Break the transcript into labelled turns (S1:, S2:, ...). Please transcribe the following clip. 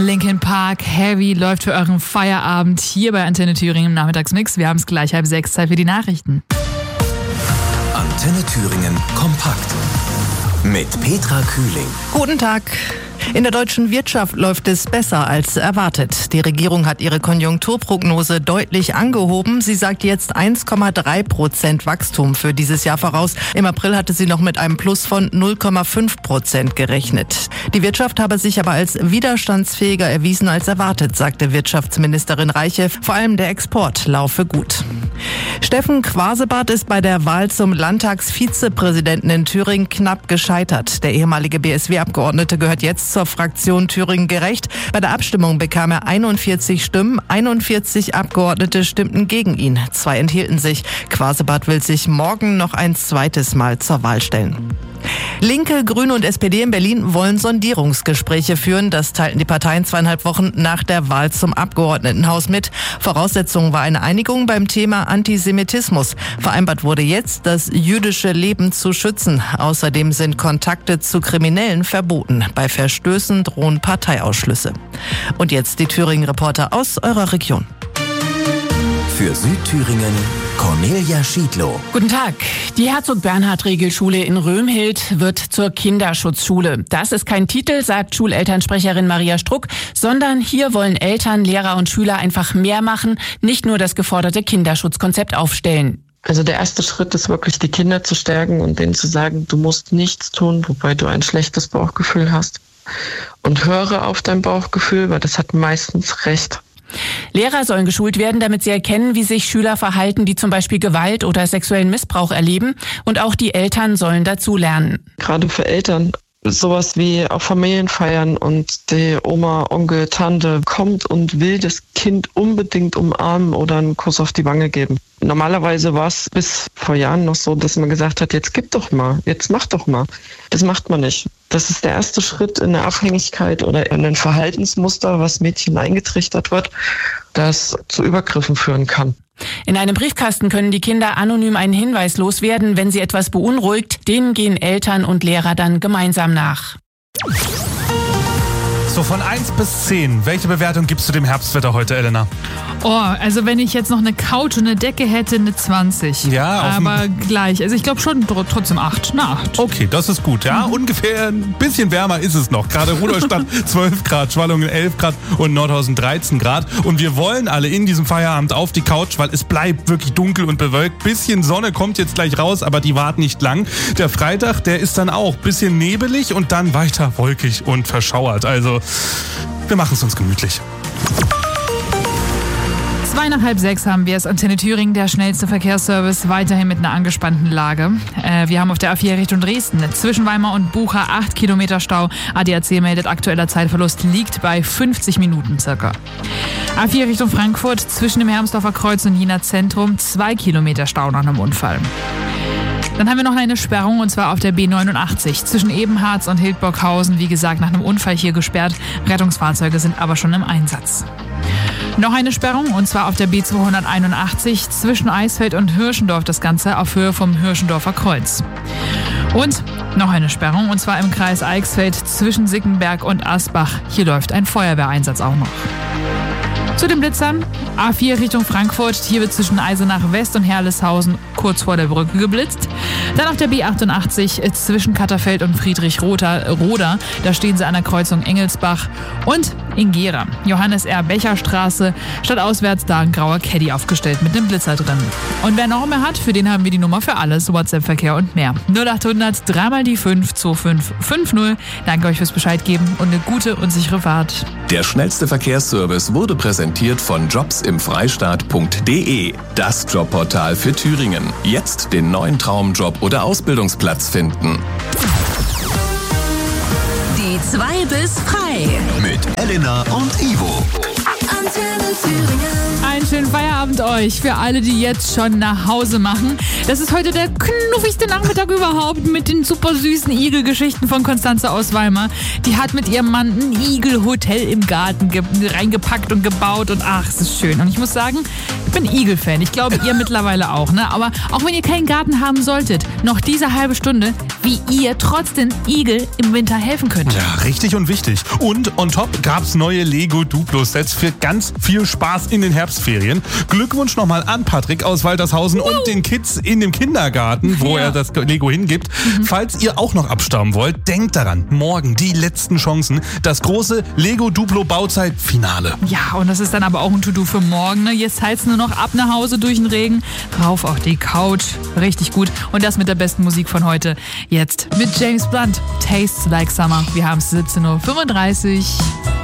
S1: Linkin Park, Heavy läuft für euren Feierabend hier bei Antenne Thüringen im Nachmittagsmix. Wir haben es gleich 5:30, Zeit für die Nachrichten.
S2: Antenne Thüringen kompakt mit Petra Kühling.
S3: Guten Tag. In der deutschen Wirtschaft läuft es besser als erwartet. Die Regierung hat ihre Konjunkturprognose deutlich angehoben. Sie sagt jetzt 1,3% Wachstum für dieses Jahr voraus. Im April hatte sie noch mit einem Plus von 0,5% gerechnet. Die Wirtschaft habe sich aber als widerstandsfähiger erwiesen als erwartet, sagte Wirtschaftsministerin Reiche. Vor allem der Export laufe gut. Steffen Quasebart ist bei der Wahl zum Landtagsvizepräsidenten in Thüringen knapp gescheitert. Der ehemalige BSW-Abgeordnete gehört jetzt zur Fraktion Thüringen gerecht. Bei der Abstimmung bekam er 41 Stimmen. 41 Abgeordnete stimmten gegen ihn. 2 enthielten sich. Quasebart will sich morgen noch ein zweites Mal zur Wahl stellen. Linke, Grüne und SPD in Berlin wollen Sondierungsgespräche führen. Das teilten die Parteien 2,5 Wochen nach der Wahl zum Abgeordnetenhaus mit. Voraussetzung war eine Einigung beim Thema Antisemitismus. Vereinbart wurde jetzt, das jüdische Leben zu schützen. Außerdem sind Kontakte zu Kriminellen verboten. Bei Verstößen drohen Parteiausschlüsse. Und jetzt die Thüringen-Reporter aus eurer Region.
S2: Für Südthüringen Cornelia Schiedlow.
S4: Guten Tag. Die Herzog-Bernhard-Regelschule in Römhild wird zur Kinderschutzschule. Das ist kein Titel, sagt Schulelternsprecherin Maria Struck, sondern hier wollen Eltern, Lehrer und Schüler einfach mehr machen, nicht nur das geforderte Kinderschutzkonzept aufstellen.
S5: Also der erste Schritt ist wirklich, die Kinder zu stärken und denen zu sagen, du musst nichts tun, wobei du ein schlechtes Bauchgefühl hast. Und höre auf dein Bauchgefühl, weil das hat meistens recht.
S4: Lehrer sollen geschult werden, damit sie erkennen, wie sich Schüler verhalten, die zum Beispiel Gewalt oder sexuellen Missbrauch erleben. Und auch die Eltern sollen dazu lernen.
S5: Gerade für Eltern. Sowas wie auf Familienfeiern und die Oma, Onkel, Tante kommt und will das Kind unbedingt umarmen oder einen Kuss auf die Wange geben. Normalerweise war es bis vor Jahren noch so, dass man gesagt hat, jetzt gib doch mal, jetzt mach doch mal. Das macht man nicht. Das ist der erste Schritt in eine Abhängigkeit oder in ein Verhaltensmuster, was Mädchen eingetrichtert wird, das zu Übergriffen führen kann.
S4: In einem Briefkasten können die Kinder anonym einen Hinweis loswerden, wenn sie etwas beunruhigt. Denen gehen Eltern und Lehrer dann gemeinsam nach.
S6: So, von 1 bis 10, welche Bewertung gibst du dem Herbstwetter heute, Elena?
S1: Oh, also wenn ich jetzt noch eine Couch und eine Decke hätte, eine 20.
S6: Ja,
S1: aber gleich. Also ich glaube schon trotzdem 8. Eine 8.
S6: Okay, das ist gut, ja. Ungefähr ein bisschen wärmer ist es noch. Gerade Rudolstadt 12 Grad, Schwallungen 11 Grad und Nordhausen 13 Grad. Und wir wollen alle in diesem Feierabend auf die Couch, weil es bleibt wirklich dunkel und bewölkt. Bisschen Sonne kommt jetzt gleich raus, aber die warten nicht lang. Der Freitag, der ist dann auch bisschen nebelig und dann weiter wolkig und verschauert. Also wir machen es uns gemütlich.
S1: 5:05 haben wir es. Antenne Thüringen, der schnellste Verkehrsservice, weiterhin mit einer angespannten Lage. Wir haben auf der A4 Richtung Dresden zwischen Weimar und Bucha 8 Kilometer Stau. ADAC meldet, aktueller Zeitverlust liegt bei 50 Minuten circa. A4 Richtung Frankfurt zwischen dem Hermsdorfer Kreuz und Jena Zentrum 2 Kilometer Stau nach einem Unfall. Dann haben wir noch eine Sperrung, und zwar auf der B89 zwischen Ebenharz und Hildburghausen. Wie gesagt, nach einem Unfall hier gesperrt. Rettungsfahrzeuge sind aber schon im Einsatz. Noch eine Sperrung, und zwar auf der B281 zwischen Eisfeld und Hirschendorf. Das Ganze auf Höhe vom Hirschendorfer Kreuz. Und noch eine Sperrung, und zwar im Kreis Eichsfeld zwischen Sickenberg und Asbach. Hier läuft ein Feuerwehreinsatz auch noch. Zu den Blitzern, A4 Richtung Frankfurt, hier wird zwischen Eisenach West und Herleshausen kurz vor der Brücke geblitzt. Dann auf der B88 zwischen Katterfeld und Friedrich-Roda, da stehen sie an der Kreuzung Engelsbach. Und in Gera, Johannes R. Becher Straße, stadtauswärts da ein grauer Caddy aufgestellt mit einem Blitzer drin. Und wer noch mehr hat, für den haben wir die Nummer für alles, WhatsApp-Verkehr und mehr. 0800 3 mal die 5 2550. Danke euch fürs Bescheid geben und eine gute und sichere Fahrt.
S2: Der schnellste Verkehrsservice wurde präsentiert von jobsimfreistaat.de. Das Jobportal für Thüringen. Jetzt den neuen Traumjob oder Ausbildungsplatz finden.
S7: Die 2 bis frei.
S2: Mit Elena und Ivo.
S7: Antenne Thüringen.
S1: Einen schönen Feierabend euch für alle, die jetzt schon nach Hause machen. Das ist heute der knuffigste Nachmittag überhaupt mit den super süßen Igelgeschichten von Konstanze aus Weimar. Die hat mit ihrem Mann ein Igelhotel im Garten reingepackt und gebaut und ach, es ist schön. Und ich muss sagen, ich bin Igel-Fan. Ich glaube, ihr mittlerweile auch, ne? Aber auch wenn ihr keinen Garten haben solltet, noch diese halbe Stunde wie ihr trotz den Igel im Winter helfen könnt.
S6: Ja, richtig und wichtig. Und on top gab's neue Lego Duplo-Sets für ganz viel Spaß in den Herbstferien. Glückwunsch nochmal an Patrick aus Waltershausen und den Kids in dem Kindergarten, wo er das Lego hingibt. Falls ihr auch noch abstauben wollt, denkt daran, morgen die letzten Chancen, das große Lego Duplo Bauzeit-Finale.
S1: Ja, und das ist dann aber auch ein To-Do für morgen. Ne? Jetzt heizt nur noch ab nach Hause durch den Regen, rauf auf die Couch. Richtig gut. Und das mit der besten Musik von heute. Jetzt mit James Blunt, Tastes Like Summer. Wir haben es 17:35 Uhr.